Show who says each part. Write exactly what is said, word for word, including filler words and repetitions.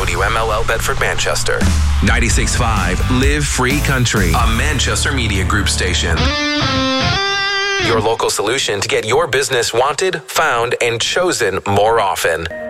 Speaker 1: W M L L Bedford Manchester. ninety-six point five Live Free Country, a Manchester Media Group station. Your local solution to get your business wanted, found, and chosen more often.